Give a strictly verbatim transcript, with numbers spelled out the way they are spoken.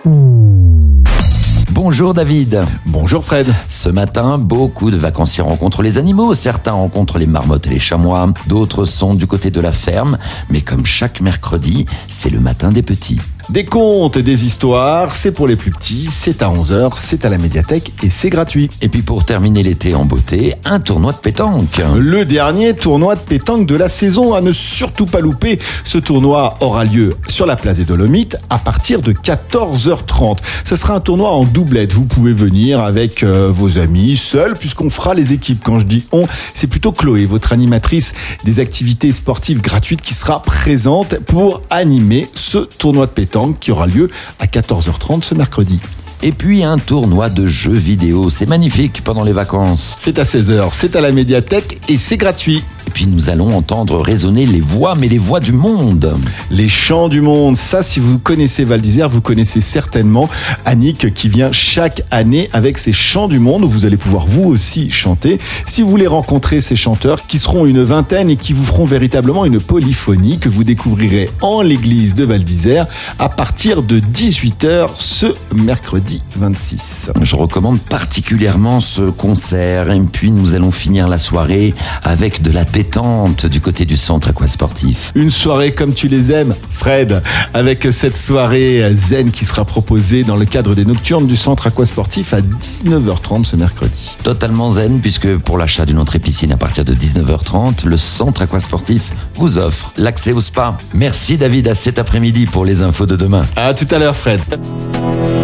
Bonjour David. Bonjour Fred. Ce matin, beaucoup de vacanciers rencontrent les animaux. Certains rencontrent les marmottes et les chamois, d'autres sont du côté de la ferme. Mais comme chaque mercredi, c'est le matin des petits. Des contes et des histoires, c'est pour les plus petits, c'est à onze heures, c'est à la médiathèque et c'est gratuit. Et puis pour terminer l'été en beauté, un tournoi de pétanque. Le dernier tournoi de pétanque de la saison, à ne surtout pas louper. Ce tournoi aura lieu sur la place des Dolomites à partir de quatorze heures trente. Ce sera un tournoi en doublette. Vous pouvez venir avec euh, vos amis, seuls, puisqu'on fera les équipes. Quand je dis on, c'est plutôt Chloé, votre animatrice des activités sportives gratuites, qui sera présente pour animer ce tournoi de pétanque qui aura lieu à quatorze heures trente ce mercredi. Et puis un tournoi de jeux vidéo. C'est magnifique pendant les vacances. C'est à seize heures, c'est à la médiathèque et c'est gratuit. Et puis nous allons entendre résonner les voix, mais les voix du monde. Les chants du monde, ça, si vous connaissez Val d'Isère, vous connaissez certainement Annick qui vient chaque année avec ses chants du monde où vous allez pouvoir vous aussi chanter. Si vous voulez rencontrer ces chanteurs qui seront une vingtaine et qui vous feront véritablement une polyphonie que vous découvrirez en l'église de Val d'Isère à partir de dix-huit heures ce mercredi vingt-six. Je recommande particulièrement ce concert. Et puis nous allons finir la soirée avec de la détente du côté du centre aquasportif. Une soirée comme tu les aimes, Fred, avec cette soirée zen qui sera proposée dans le cadre des nocturnes du centre aquasportif à dix-neuf heures trente ce mercredi. Totalement zen, puisque pour l'achat d'une entrée piscine à partir de dix-neuf heures trente, le centre aquasportif vous offre l'accès au spa. Merci David, à cet après-midi pour les infos de demain. À tout à l'heure Fred.